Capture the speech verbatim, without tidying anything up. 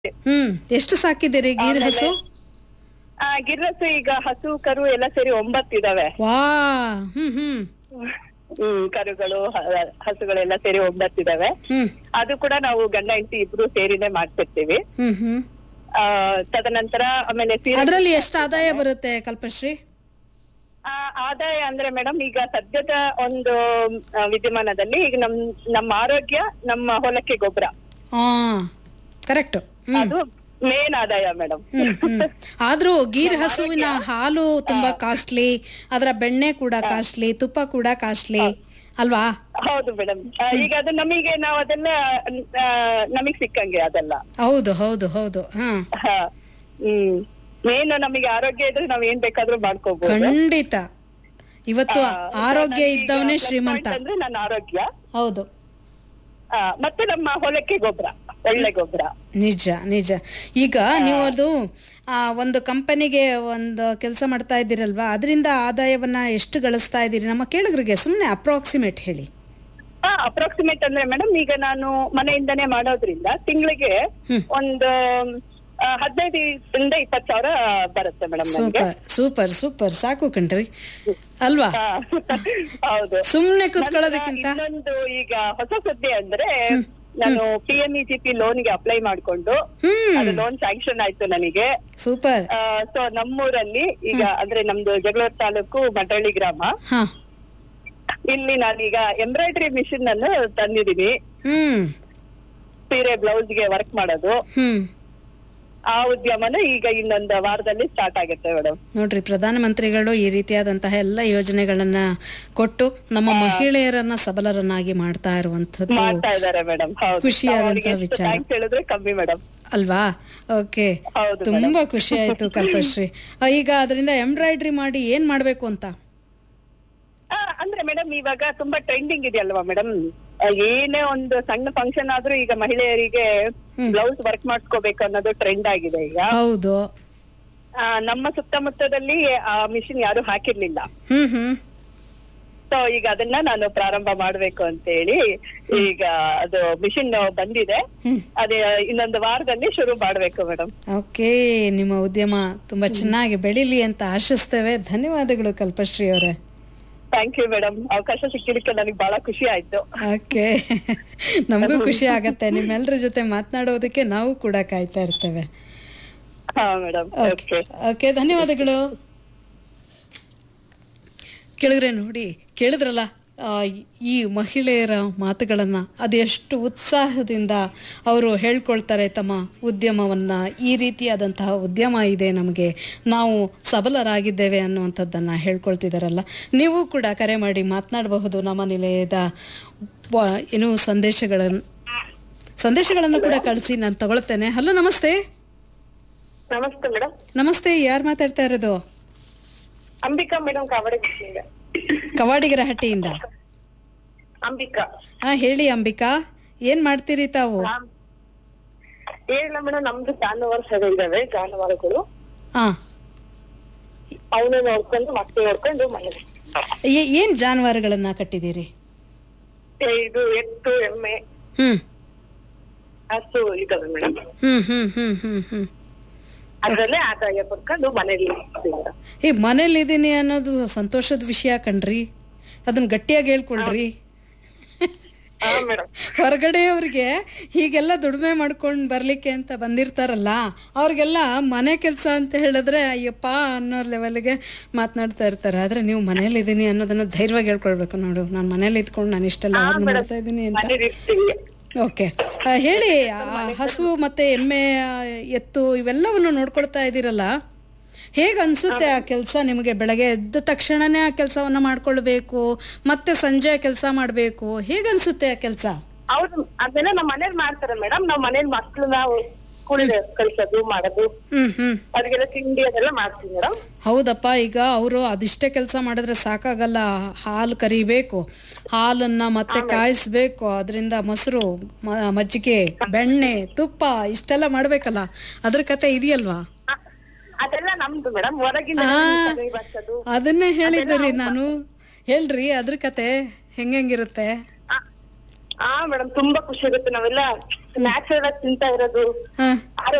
ಹ್ಮ್ ಎಷ್ಟು ಸಾಕಿದ್ದೀರಿ ಗೀರ್ ಹಸು? ಆ, ಗಿರ್ರಸು ಈಗ ಹಸು ಕರು ಎಲ್ಲ ಸೇರಿ ಒಂಬತ್ತಿದಾವೆ. ವಾ ಹ್ಮ್ ಹ್ಮ್ ಹ್ಮ್ ಕರುಗಳು ಹ- ಹಸುಗಳೆಲ್ಲ ಸೇರಿ ಒಂಬತ್ತಿದಾವೆ. ಹ್ಮ್ ಅದು ಕೂಡ ನಾವು ಗಂಡ ಹೆಂಡತಿ ಇಬ್ರು ಸೇರಿನೇ ಮಾಡ್ತಿರ್ತೀವಿ. ಹ್ಮ್ ಹ್ಮ್ ಆ ತದನಂತರ ಆಮೇಲೆ ಸೀರೆ ಅದ್ರಲ್ಲಿ ಎಷ್ಟು ಆದಾಯ ಬರುತ್ತೆ ಕಲ್ಪಶ್ರೀ? ಆ, ಆದಾಯ ಅಂದ್ರೆ ಮೇಡಮ್ ಈಗ ಸದ್ಯದ ಒಂದು ಆ, ವಿದ್ಯಮಾನದಲ್ಲಿ ಈಗ ನಮ್ ನಮ್ಮ ಆರೋಗ್ಯ ನಮ್ಮ ಹೊಲಕ್ಕೆ ಗೊಬ್ಬರ ಹಾ ಕರೆಕ್ಟ್. ಹ್ಮ್ ಅದು ಮೇನ್ ಆದಾಯ ಮೇಡಮ್. ಹ್ಮ್ ಹ್ಮ್ ಆದ್ರೂ ಗೀರ್ ಹಸುವಿನ ಹಾಲು ತುಂಬಾ ಕಾಸ್ಟ್ಲಿ, ಅದರ ಬೆಣ್ಣೆ ಕೂಡ ಕಾಸ್ಟ್ಲಿ, ತುಪ್ಪ ಕೂಡ ಕಾಸ್ಟ್ಲಿ ಅಲ್ವಾ? ಹೌದು ಮೇಡಮ್. ಈಗ ಅದು ನಮಗೆ ನಾವು ಅದೆಲ್ಲ ಆ, ನಮಗ್ ಸಿಕ್ಕಂಗೆ ಅದೆಲ್ಲ. ಹೌದು ಹೌದು ಹೌದು. ಹಾ ಹ. ಹ್ಮ್ ಮೇನ್ ನಮಗೆ ಆರೋಗ್ಯ ಇದ್ರೆ ನಾವ್ ಏನ್ ಬೇಕಾದ್ರೂ ಮಾಡ್ಕೋಬಹುದು. ಖಂಡಿತ. ಇವತ್ತು ಆ, ಆರೋಗ್ಯ ನನಗೀಗ ಇದ್ದವನೇ plus ಶ್ರೀಮಂತ. point ಅಂದ್ರೆ ನನ್ನ ಆರೋಗ್ಯ ಹೌದು ಆ, ಮತ್ತೆ ನಮ್ಮ ಹೊಲಕ್ಕೆ ಗೊಬ್ಬರ, ಒಳ್ಳೆ ಗೊಬ್ಬರ. ನಿಜ ನಿಜ. ಈಗ ನೀವು ಅದು ಆ ಒಂದು ಕಂಪನಿಗೆ ಒಂದು ಕೆಲಸ ಮಾಡ್ತಾ ಇದ್ದೀರಲ್ವಾ, ಅದರಿಂದ ಆದಾಯವನ್ನ ಎಷ್ಟು ಗಳಿಸ್ತಾ ಇದ್ದೀರಿ? ನಮ್ಮ ಕೇಳುಗರಿಗೆ ಸುಮ್ನೆ ಅಪ್ರಾಕ್ಸಿಮೇಟ್ ಹೇಳಿ. ಹಾ ಅಪ್ರಾಕ್ಸಿಮೇಟ್ ಅಂದ್ರೆ ಮೇಡಮ್ ಈಗ ನಾನು ಮನೆಯಿಂದನೇ ಮಾಡೋದ್ರಿಂದ ತಿಂಗಳಿಗೆ ಒಂದು ಆ, ಹದಿನೈದರಿಂದ ಇಪ್ಪತ್ತು ಸಾವಿರ ಬರುತ್ತೆ ಮೇಡಮ್ ನನಗೆ. ಸೂಪರ್ ಸೂಪರ್ ಸೂಪರ್ ಸಾಕು ಕಣ್ರಿ ಅಲ್ವಾ? ಹಾ, ಹೌದು. ಸುಮ್ನೆ ಕುತ್ಕೊಳ್ಳೋದಕ್ಕಿಂತ ನಂತರ ಇನ್ನೊಂದು ಈಗ ಹೊಸ ಸುದ್ದಿ ಅಂದ್ರೆ ನಾನು P M E G P loan ಗೆ ಅಪ್ಲೈ ಮಾಡ್ಕೊಂಡು ಹ್ಮ್ ಅದು ಲೋನ್ ಸ್ಯಾಂಕ್ಷನ್ ಆಯ್ತು ನನಗೆ. ಸೂಪರ್. ಸೊ ನಮ್ಮೂರಲ್ಲಿ ಈಗ ಅಂದ್ರೆ ನಮ್ದು ಜಗಳೂರು ತಾಲೂಕು ಮಡ್ರಳ್ಳಿ ಗ್ರಾಮ, ಹಾ ಇಲ್ಲಿ ನಾನೀಗ ಎಂಬ್ರಾಯ್ಡರಿ ಮಿಷಿನ್ ಅನ್ನು ತಂದಿದ್ದೀನಿ. ಹ್ಮ್ ಸೀರೆ ಬ್ಲೌಸ್ ಗೆ ವರ್ಕ್ ಮಾಡೋದು. ಹ್ಮ್ ಆ ಉದ್ಯಮನ ಈಗ ಇನ್ನೊಂದು ವಾರದಲ್ಲಿ ಸ್ಟಾರ್ಟ್ ಆಗುತ್ತೆ ಮೇಡಮ್. ನೋಡ್ರಿ, ಪ್ರಧಾನಮಂತ್ರಿಗಳು ಈ ರೀತಿಯಾದಂತಹ ಎಲ್ಲ ಯೋಜನೆಗಳನ್ನ ಕೊಟ್ಟು ನಮ್ಮ ಮಹಿಳೆಯರನ್ನ ಸಬಲರನ್ನಾಗಿ ಮಾಡ್ತಾ ಇರುವಂತದ್ದು ಮಾಡ್ತಾ ಇದಾರೆ ಮೇಡಮ್. ಹೌದು, ಖುಷಿಯಾದಂತಹ ವಿಚಾರ ಥ್ಯಾಂಕ್ಸ್ ಹೇಳಿದ್ರೆ ಕಮ್ಮಿ ಮೇಡಮ್. ಅಲ್ವಾ? ಓಕೆ, ಹೌದು ತುಂಬಾ ಖುಷಿ ಆಯ್ತು ಕಲ್ಪಶ್ರೀ. ಆ, ಈಗ ಅದರಿಂದ ಎಂಬ್ರಾಯ್ಡ್ರಿ ಮಾಡಿ ಏನ್ ಮಾಡ್ಬೇಕು ಅಂತ? ಆ, ಅಂದ್ರೆ ಮೇಡಮ್ ಇವಾಗ ತುಂಬಾ ಟ್ರೆಂಡಿಂಗ್ ಇದೆಯಲ್ವಾ ಮೇಡಮ್, ಏನೇ ಒಂದು ಸಣ್ಣ ಫಂಕ್ಷನ್ ಆದ್ರೂ ಈಗ ಮಹಿಳೆಯರಿಗೆ ಬ್ಲೌಸ್ ವರ್ಕ್ ಮಾಡ್ಸ್ಕೋಬೇಕು ಅನ್ನೋದು ಟ್ರೆಂಡ್ ಆಗಿದೆ ಈಗ. ಹೌದು. ಆ, ನಮ್ಮ ಸುತ್ತಮುತ್ತದಲ್ಲಿ ಆ ಮಿಷಿನ್ ಯಾರು ಹಾಕಿರ್ಲಿಲ್ಲ. ಹ್ಮ್ ಹ್ಮ್ ಸೊ ಈಗ ಅದನ್ನ ನಾನು ಪ್ರಾರಂಭ ಮಾಡ್ಬೇಕು ಅಂತ ಹೇಳಿ ಈಗ ಅದು ಮಿಷಿನ್ ಬಂದಿದೆ. ಅದೇ ಇನ್ನೊಂದು ವಾರದಲ್ಲಿ ಶುರು ಮಾಡ್ಬೇಕು ಮೇಡಮ್. ಓಕೆ, ನಿಮ್ಮ ಉದ್ಯಮ ತುಂಬಾ ಚೆನ್ನಾಗಿ ಬೆಳಿಲಿ ಅಂತ ಆಶಿಸ್ತೇವೆ. ಧನ್ಯವಾದಗಳು ಕಲ್ಪಶ್ರೀ ಅವರೇ. ಥ್ಯಾಂಕ್ ಯು ಮೇಡಮ್, ಅವಕಾಶ ಸಿಕ್ಕಿದ್ದಕ್ಕೆ ನನಗೆ ಬಹಳ ಖುಷಿ ಆಯ್ತು. ಓಕೆ, ನಮಗೂ ಖುಷಿ ಆಗತ್ತೆ. ನಿಮ್ಮೆಲ್ಲರ ಜೊತೆ ಮಾತನಾಡೋದಕ್ಕೆ ನಾವು ಕೂಡ ಕಾಯ್ತಾ ಇರ್ತೇವೆ. ಹಾ ಮೇಡಮ್. ಓಕೆ ಓಕೆ, ಧನ್ಯವಾದಗಳು. ಕೇಳಿದ್ರೆ ನೋಡಿ, ಕೇಳಿದ್ರಲ್ಲ ಆ, ಈ ಮಹಿಳೆಯರ ಮಾತುಗಳನ್ನ, ಅದೆಷ್ಟು ಉತ್ಸಾಹದಿಂದ ಅವರು ಹೇಳ್ಕೊಳ್ತಾರೆ ತಮ್ಮ ಉದ್ಯಮವನ್ನ. ಈ ರೀತಿಯಾದಂತಹ ಉದ್ಯಮ ಇದೆ ನಮಗೆ, ನಾವು ಸಬಲರಾಗಿದ್ದೇವೆ ಅನ್ನುವಂಥದ್ದನ್ನು ಹೇಳ್ಕೊಳ್ತಿದ್ದಾರಲ್ಲ. ನೀವು ಕೂಡ ಕರೆ ಮಾಡಿ ಮಾತನಾಡಬಹುದು. ನಮ್ಮ ನಿಲಯದ ವ- ಏನು ಸಂದೇಶಗಳನ್ನು ಸಂದೇಶಗಳನ್ನು ಕೂಡ ಕಳಿಸಿ, ನಾನು ತಗೊಳ್ತೇನೆ. ಹಲೋ, ನಮಸ್ತೆ. ನಮಸ್ತೆ ಮೇಡಮ್. ನಮಸ್ತೆ, ಯಾರು ಮಾತಾಡ್ತಾ ಇರೋದು? ಅಂಬಿಕಾ ಮೇಡಮ್, ಕಾವಡಿ. ಕವಾಡಿಗರ ಹಟ್ಟಿಯಿಂದ. ಅಂಬಿಕಾ. ಹಾ, ಹೇಳಿ ಅಂಬಿಕಾ, ಏನ್ ಮಾಡ್ತೀರಿ ತಾವು? ಏನಿಲ್ಲ ಮೇಡಮ್, ನಮ್ದು ಜಾನುವಾರು ಇದಾವೆ, ಜಾನುವಾರುಗಳು. ಹಾ, ಅವನು ನೋಡ್ಕೊಂಡು ಮಕ್ಕಳು ನೋಡ್ಕೊಂಡು ಮನೇಲಿ ಏ- ಏನ್ ಜಾನುವಾರುಗಳನ್ನ ಕಟ್ಟಿದ್ದೀರಿ? ಇದು ಎತ್ತು, ಎಮ್ಮೆ, ಹ್ಮ್ ಹಸು ಇದಾವೆ ಮೇಡಮ್. ಹ್ಮ್ ಹ್ಮ್ ಹ್ಮ್ ಹ್ಮ್ ಹ್ಮ್ ಅದ್ರಲ್ಲೇ ಆದಾಯ ಪಡ್ಕೊಂಡು ಮನೇಲಿ ಇರ್ತೀವಿ ಮೇಡಮ್. ಈ ಮನೇಲಿ ಇದೀನಿ ಅನ್ನೋದು ಸಂತೋಷದ ವಿಷಯ ಕಣ್ರಿ. ಅದನ್ನ ಗಟ್ಟಿಯಾಗಿ ಹೇಳ್ಕೊಳ್ರಿ. ಹಾ ಮೇಡಮ್. ಹೊರಗಡೆಯವ್ರಿಗೆ ಹೀಗೆಲ್ಲ ದುಡಿಮೆ ಮಾಡ್ಕೊಂಡು ಬರ್ಲಿಕ್ಕೆ ಅಂತ ಬಂದಿರ್ತಾರಲ್ಲ, ಅವ್ರಿಗೆಲ್ಲ ಮನೆ ಕೆಲಸ ಅಂತ ಹೇಳಿದ್ರೆ ಅಯ್ಯಪ್ಪ ಅನ್ನೋ ಲೆವೆಲ್ಗೆ ಮಾತನಾಡ್ತಾ ಇರ್ತಾರೆ. ಆದ್ರೆ ನೀವು ಮನೇಲಿ ಇದೀನಿ ಅನ್ನೋದನ್ನ ಧೈರ್ಯವಾಗಿ ಹೇಳ್ಕೊಳ್ಬೇಕು. ನೋಡು, ನಾನು ಮನೇಲಿ ಇದ್ಕೊಂಡು ನಾನು ಇಷ್ಟೆಲ್ಲ ಆರ್ನ್ ಮಾಡ್ತಾ ಇದ್ದೀನಿ ಅಂತ. ಮನೇಲಿ ಇರ್ತೀವಿ. ಓಕೆ, ಹೇಳಿ. ಆ, ಹಸು ಮತ್ತೆ ಎಮ್ಮೆ, ಆ, ಎತ್ತು ಇವೆಲ್ಲವನ್ನು ನೋಡ್ಕೊಳ್ತಾ ಇದ್ದೀರಲ್ಲ, ಹೇಗೆ ಅನ್ಸುತ್ತೆ ಆ ಕೆಲಸ ನಿಮಗೆ? ಬೆಳಗ್ಗೆ ಎದ್ದ ತಕ್ಷಣನೇ ಆ ಕೆಲಸವನ್ನ ಮಾಡ್ಕೊಳ್ಬೇಕು, ಮತ್ತೆ ಸಂಜೆ ಕೆಲಸ ಮಾಡ್ಬೇಕು, ಹೇಗನ್ಸುತ್ತೆ ಆ ಕೆಲಸ? ಹೌದು, ಅದೆಲ್ಲ ನಮ್ಮ ಮನೇಲಿ ಮಾಡ್ತಾರೆ ಮೇಡಮ್. ನಾವ್ ಮನೇಲಿ ಮಕ್ಳನ್ನ ಸ್ಕೂಲಿಗೆ ಕಳ್ಸೋದು ಮಾಡೋದು, ಹ್ಮ್ ಹ್ಮ್ ಅವ್ರಿಗೆಲ್ಲ ತಿಂಡಿ ಅದೆಲ್ಲ ಮಾಡ್ತೀವಿ ಮೇಡಮ್. ಹೌದಪ್ಪ. ಈಗ ಅವರು ಅದಿಷ್ಟೇ ಕೆಲಸ ಮಾಡಿದ್ರೆ ಸಾಕಾಗಲ್ಲ. ಹಾಲು ಕರಿಬೇಕು, ಹಾಲನ್ನ ಮತ್ತೆ ಕಾಯಿಸ್ಬೇಕು, ಅದರಿಂದ ಮೊಸರು, ಮ- ಮಜ್ಜಿಗೆ, ಬೆಣ್ಣೆ, ತುಪ್ಪ ಇಷ್ಟೆಲ್ಲ ಮಾಡ್ಬೇಕಲ್ಲ. ಅದ್ರ ಕತೆ ಇದೆಯಲ್ವಾ? ಅದೆಲ್ಲ ನಮ್ದು ಮೇಡಮ್. ಹೊರಗಿಂದ ಹಾ, ಬರ್ಸೋದು ಅದನ್ನೇ ಹೇಳಿದ್ರಿ ನಾನು. ಹೇಳ್ರಿ, ಅದ್ರ ಕತೆ ಹೆಂಗಿರುತ್ತೆ? ಹಾ ಮೇಡಮ್ ತುಂಬಾ ಖುಷಿ ಆಗುತ್ತೆ ನಾವೆಲ್ಲ ನ್ಯಾಚುರಲ್ ಆಗಿ ತಿಂತಾ ಇರೋದು ಹಾ ಆರೋಗ್ಯ